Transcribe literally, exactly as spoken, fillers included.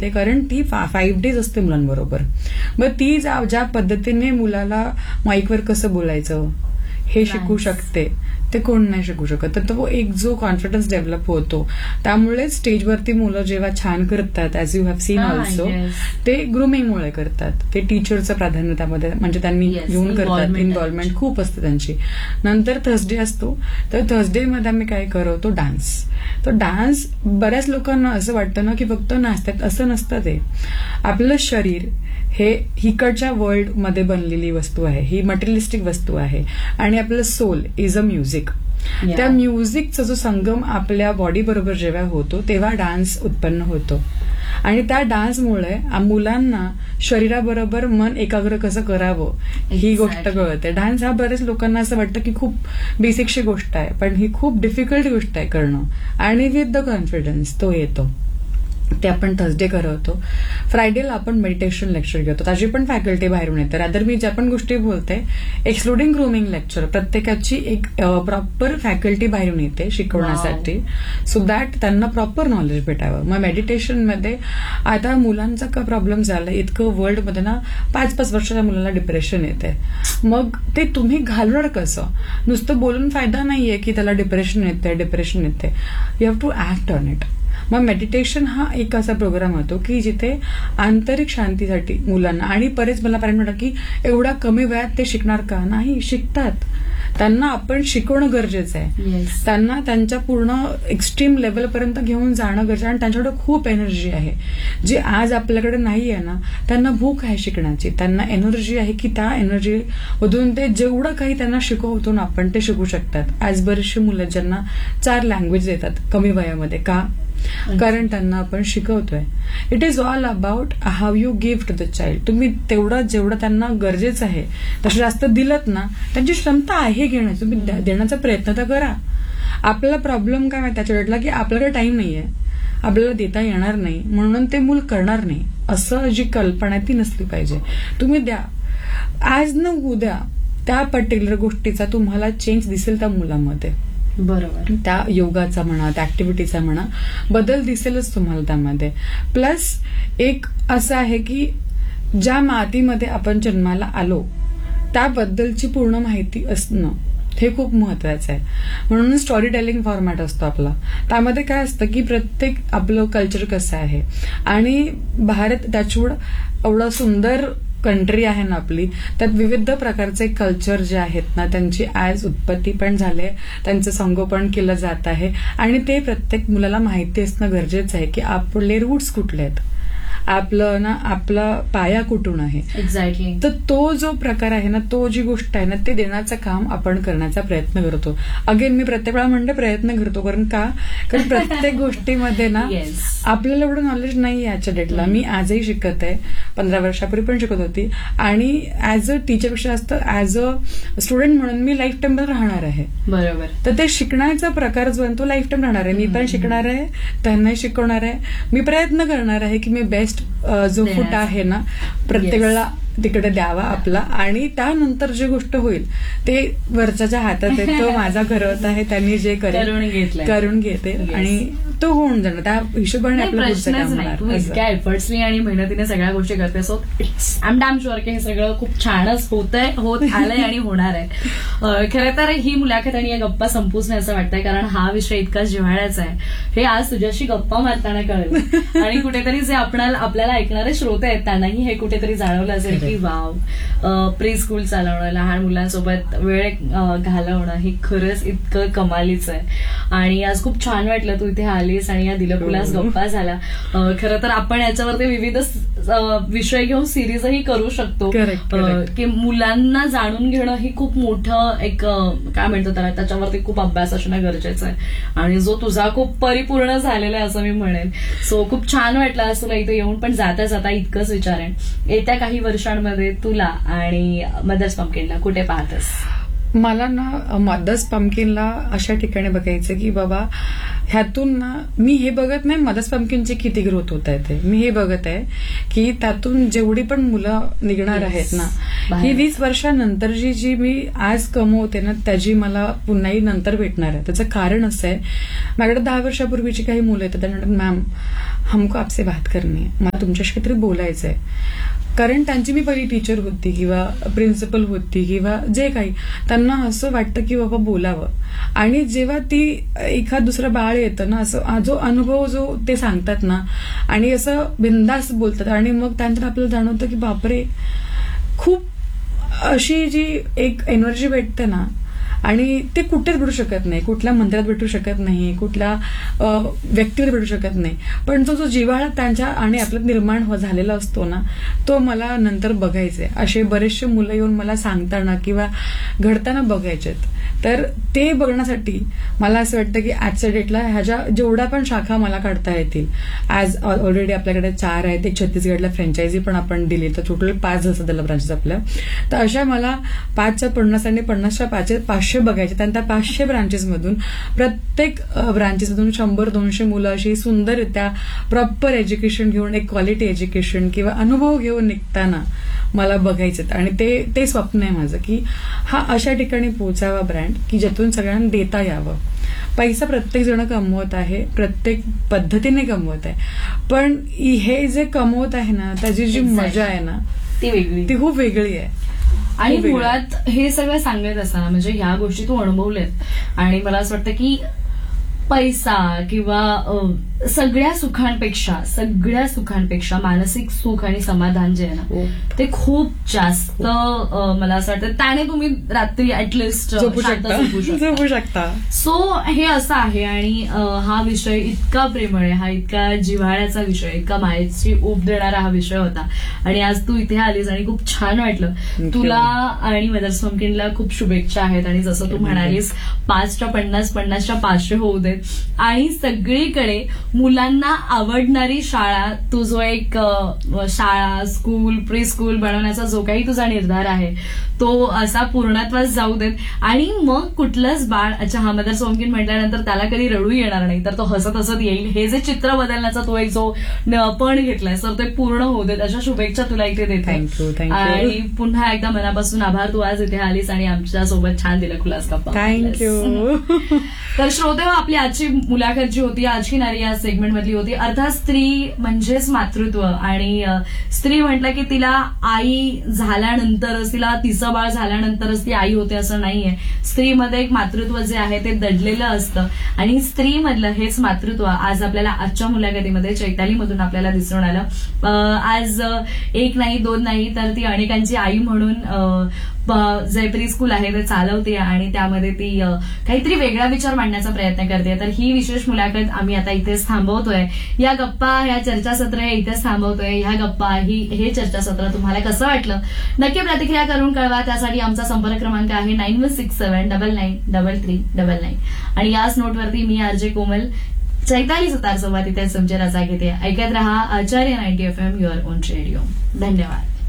येते, कारण ती फाईव्ह डेज असते मुलांबरोबर. मग ती ज्या पद्धतीने मुलाला माईकवर कसं बोलायचं हे शिकू शकते, ते कोण नाही शिकू शकत. तर तो एक जो कॉन्फिडन्स डेव्हलप होतो, त्यामुळे स्टेजवरती मुलं जेव्हा छान करतात, as you have seen also, ते ग्रुमिंगमुळे करतात. ते टीचरचं प्राधान्य त्यामध्ये, म्हणजे त्यांनी घेऊन करतात, इन्व्हॉल्वमेंट खूप असते त्यांची. नंतर थर्सडे असतो, तर थर्सडे मध्ये आम्ही काय करतो, डान्स. तो डान्स बऱ्याच लोकांना असं वाटतं ना की फक्त नाचतात, असं नसतं. ते आपलं शरीर हे हिकडच्या वर्ल्ड मध्ये बनलेली वस्तू आहे, ही मटेरियलिस्टिक वस्तू आहे, आणि आपलं सोल इज अ म्युझिक. त्या म्युझिकचा जो संगम आपल्या बॉडी बरोबर जेव्हा होतो, तेव्हा डान्स उत्पन्न होतो. आणि त्या डान्समुळे मुलांना शरीराबरोबर मन एकाग्र कसं करावं ही गोष्ट कळते. डान्स हा बरेच लोकांना असं वाटतं की खूप बेसिकशी गोष्ट आहे, पण ही खूप डिफिकल्ट गोष्ट आहे करणं, आणि विथ द कॉन्फिडन्स तो येतो. ते आपण थर्सडे करवतो. फ्रायडेला आपण मेडिटेशन लेक्चर घेतो, त्याची पण फॅकल्टी बाहेरून येते. रादर मी ज्या पण गोष्टी बोलते, एक्सक्लुडिंग ग्रूमिंग लेक्चर, प्रत्येकाची एक प्रॉपर फॅकल्टी बाहेरून येते शिकवण्यासाठी, सो दॅट त्यांना प्रॉपर नॉलेज भेटावं. मग मेडिटेशनमध्ये आता मुलांचा का प्रॉब्लेम झाला, इतकं वर्ल्डमध्ये ना पाच पाच वर्षाच्या मुलाला डिप्रेशन येते. मग ते तुम्ही घालणार कसं? नुसतं बोलून फायदा नाहीये की त्याला डिप्रेशन येते डिप्रेशन येते you have to act on it. मग मेडिटेशन हा एक असा प्रोग्राम होतो की जिथे आंतरिक शांतीसाठी मुलांना, आणि बरेच मला पॅरेंट म्हणतात की एवढा कमी वयात ते शिकणार का? नाही, शिकतात. त्यांना आपण शिकवणं गरजेचं आहे. त्यांना त्यांच्या पूर्ण एक्स्ट्रीम लेवलपर्यंत घेऊन जाणं गरजेचं आहे. आणि त्यांच्याकडे खूप एनर्जी आहे जी आज आपल्याकडे नाही आहे ना. त्यांना भूक आहे शिकण्याची, त्यांना एनर्जी आहे की त्या एनर्जी मधून ते जेवढं काही त्यांना शिकवतो ना आपण ते शिकू शकतात. आज बरेचशी मुलं ज्यांना चार लँग्वेज येतात कमी वयामध्ये, का? कारण त्यांना आपण शिकवतोय. It is all about how you give to the child. तुम्ही तेवढं जेवढं त्यांना गरजेचं आहे तसं जास्त दिलत ना, त्यांची क्षमता आहे घेण्याची, तुम्ही देण्याचा प्रयत्न तर करा. आपल्याला प्रॉब्लेम काय माहिती त्याच्या वेळेला की आपल्याकडे टाइम नाहीये, आपल्याला देता येणार नाही, म्हणून ते मूल करणार नाही, असं जी कल्पना ती नसली पाहिजे. तुम्ही द्या, आज न उद्या त्या पर्टिक्युलर गोष्टीचा तुम्हाला चेंज दिसेल त्या मुलामध्ये. बरोबर. त्या योगाचा म्हणा, त्या ऍक्टिव्हिटीचा म्हणा, बदल दिसेलच तुम्हाला त्यामध्ये. प्लस एक असं आहे की ज्या मातीमध्ये आपण जन्माला आलो त्याबद्दलची पूर्ण माहिती असणं हे खूप महत्वाचं आहे. म्हणून स्टोरी टेलिंग फॉर्मॅट असतो आपला. त्यामध्ये काय असतं की प्रत्येक आपलं कल्चर कसं आहे, आणि भारत त्याच्यावर एवढं सुंदर कंट्री आहे ना आपली, त्यात विविध प्रकारचे कल्चर जे आहेत ना त्यांची आज उत्पत्ती पण झाले, त्यांचं संगोपन केलं जात आहे, आणि ते प्रत्येक मुलाला माहिती असणं गरजेचं आहे की आपले रूट्स कुठले आहेत, आपलं ना आपला पाया कुठून आहे. एक्झॅक्टली. तर तो जो प्रकार आहे ना, तो जी गोष्ट आहे ना, ते देण्याचं काम आपण करण्याचा प्रयत्न करतो. अगेन मी प्रत्येक वेळा म्हणते प्रयत्न करतो, कारण का कारण प्रत्येक गोष्टीमध्ये ना आपल्याला एवढं नॉलेज नाही याच्या डेटला. मी आजही शिकत आहे, पंधरा वर्षापूर्वी पण शिकत होती, आणि ऍज अ टीचरपेक्षा जास्त ऍज अ स्टुडंट म्हणून मी लाईफ टाइम राहणार आहे. बरोबर. तर ते शिकण्याचा प्रकार जो आहे तो लाईफ टाइम राहणार आहे. मी पण शिकणार आहे, त्यांनाही शिकवणार आहे. मी प्रयत्न करणार आहे की मी बेस्ट जो फूट आहे ना प्रत्येक वेळेला तिकडे द्यावा आपला, आणि त्यानंतर जी गोष्ट होईल ते वरच्या हातात आहे, तो माझा घरवत आहे, त्यांनी जे करेल करून घेते आणि तो होऊन जाणार. त्या हिशोबाने आपलं प्रश्नच नाही. तू इतक्या एफर्ट्सनी आणि मेहनतीने सगळ्या गोष्टी करते, so I am damn sure की हे सगळं खूप छानच होतंय, होत आलंय आणि होणार आहे. खरं तर ही मुलाखत आणि या गप्पा संपूच नाही असं वाटतंय, कारण हा विषय इतका जिव्हाळ्याचा आहे हे आज तुझ्याशी गप्पा मारताना कळलं, आणि कुठेतरी जे आपल्याला आपल्याला ऐकणारे श्रोते आहेत त्यांनाही हे कुठेतरी जाणवलं असेल की वाव, प्री स्कूल चालवणं, लहान मुलांसोबत वेळ घालवणं हे खरंच इतकं कमालीचं आहे. आणि आज खूप छान वाटलं तू इथे आलीस आणि या दिलखुलास गप्पा झाला. खरं तर आपण याच्यावरती विविध विषय घेऊन सिरीजही करू शकतो, की मुलांना जाणून घेणं ही खूप मोठं एक काय म्हणतो त्याला, त्याच्यावरती खूप अभ्यास असणं गरजेचं आहे, आणि जो तुझा खूप परिपूर्ण झालेला आहे असं मी म्हणेन. सो खूप छान वाटलं आज तुला इथे येऊन. पण जाता जाता इतकंच विचारेन, येत्या काही वर्षांमध्ये तुला आणि मदर्स पंपकिनला कुठे पाहतेस? मला ना मदर्स पंपकिनला अशा ठिकाणी बघायचं की बाबा ह्यातून ना मी हे बघत नाही मदर्स पंपकिनची किती ग्रोथ होत आहे, ते मी हे बघत आहे की त्यातून जेवढी पण मुलं निघणार आहेत ना, ही वीस वर्षानंतर जी जी मी आज कमवते ना त्याची मला पुन्हाही नंतर भेटणार आहे. त्याचं कारण असं आहे, माझ्याकडे दहा वर्षापूर्वीची काही मुलं येतात, त्यांना मॅम हमको आपसे बात करनी आहे, मला तुमच्याशी काहीतरी बोलायचं आहे. कारण त्यांची मी पहिली टीचर होती किंवा प्रिन्सिपल होती किंवा जे काही, त्यांना असं वाटतं की बाबा बोलावं. आणि जेव्हा ती एखाद दुसरं बाळ येतं ना, असं जो अनुभव जो ते सांगतात ना, आणि असं बिंदास बोलतात, आणि मग त्यानंतर आपल्याला जाणवतं की बापरे, खूप अशी जी एक एनर्जी भेटते ना, आणि ते कुठेच भेटू शकत नाही, कुठल्या मंदिरात भेटू शकत नाही, कुठल्या व्यक्तीवर भेटू शकत नाही. पण तो जो जिव्हाळा त्यांच्या आणि आपल्यात निर्माण झालेला असतो ना, तो मला नंतर बघायचा आहे. असे बरेचसे मुलं येऊन मला सांगताना किंवा घडताना बघायचेत. तर ते बघण्यासाठी मला असं वाटतं की आजच्या डेटला ह्याच्या जेवढ्या पण शाखा मला काढता येतील, ॲज ऑलरेडी आपल्याकडे चार आहेत, एक छत्तीसगडला फ्रँचायझी पण आपण दिली, तर टोटल पाच झालं त्याला ब्रांचेस आपल्या. तर अशा मला पाचच्या पन्नास आणि पन्नासच्या पाचशे पाचशे बघायचे. आणि त्या पाचशे ब्रांचेसमधून प्रत्येक ब्रांचेसमधून शंभर दोनशे मुलं अशी सुंदररित्या प्रॉपर एज्युकेशन घेऊन, एक क्वालिटी एज्युकेशन किंवा अनुभव घेऊन निघताना मला बघायचं. आणि ते ते स्वप्न आहे माझं की हा अशा ठिकाणी पोहोचावा ब्रँड की ज्यातून सगळ्यांना देता यावं. पैसा प्रत्येक जण कमवत आहे, प्रत्येक पद्धतीने कमवत आहे, पण हे जे कमवत आहे ना, त्याची जी मजा आहे ना, ती वेगळी, ती खूप वेगळी आहे. आणि मुळात हे सगळं सांगत असताना म्हणजे ह्या गोष्टी तू अनुभवल्यात, आणि मला असं वाटतं की पैसा किंवा सगळ्या सुखांपेक्षा सगळ्या सुखांपेक्षा मानसिक सुख आणि समाधान जे आहे ना, ते खूप जास्त मला असं वाटतं त्याने तुम्ही रात्री ऍटलिस्ट झोपू शकता. सो हे असं आहे. आणि हा विषय इतका प्रेमळ आहे, हा इतका जिव्हाळ्याचा विषय, इतका मायेची ऊब देणारा हा विषय होता. आणि आज तू इथे आलीस आणि खूप छान वाटलं. तुला आणि मदर्स होम किडला खूप शुभेच्छा आहेत. आणि जसं तू म्हणालीस पाचच्या पन्नास पन्नासच्या पाचशे होऊ देत, आणि सगळीकडे मुलांना आवडणारी शाळा, तू जो एक शाळा, स्कूल, प्री स्कूल बनवण्याचा जो काही तुझा निर्धार आहे तो असा पूर्णत्वास जाऊ देत. आणि मग कुठलंच बाळ, अच्छा हा मदर्स होम किड म्हटल्यानंतर त्याला कधी रडू येणार नाही, तर तो हसत हसत येईल. हे जे चित्र बदलण्याचा तो एक जो पण घेतलाय, तर ते पूर्ण होऊ देत, अशा शुभेच्छा तुला इथे देते. आणि पुन्हा एकदा मनापासून आभार, तू आज इथे आलीस आणि आमच्या सोबत छान दिलं खुलास गप्पा. थँक्यू. तर श्रोते, आपली आजची मुलाखत जी होती, आजची नारी या सेगमेंट मधली होती. अर्थात स्त्री म्हणजेच मातृत्व, आणि स्त्री म्हटलं की तिला आई झाल्यानंतरच, तिला तिचं बाळ झाल्यानंतरच ती आई होते असं नाहीये. स्त्रीमध्ये एक मातृत्व जे आहे ते दडलेलं असतं, आणि स्त्रीमधलं हेच मातृत्व आज आपल्याला आजच्या मुलाखतीमध्ये चैतालीमधून आपल्याला दिसून आलं. आज एक नाही दोन नाही तर ती अनेकांची आई म्हणून जे प्री स्कूल आहे ते चालवते, आणि त्यामध्ये ती काहीतरी वेगळा विचार मांडण्याचा प्रयत्न करते. तर ही विशेष मुलाखत आम्ही आता इथेच थांबवतोय. या गप्पा, या चर्चासत्र हे इथेच थांबवतोय. ह्या गप्पा, ही हे चर्चासत्र तुम्हाला कसं वाटलं नक्की प्रतिक्रिया करून कळवा. त्यासाठी आमचा संपर्क क्रमांक आहे nine one six seven double nine double three double nine. आणि याच नोटवरती मी आरजे कोमल चैताली सुतार सोबत इथे तुमच्या रजा घेते. ऐकत रहा आचार्य ninety F M, your on radio. धन्यवाद.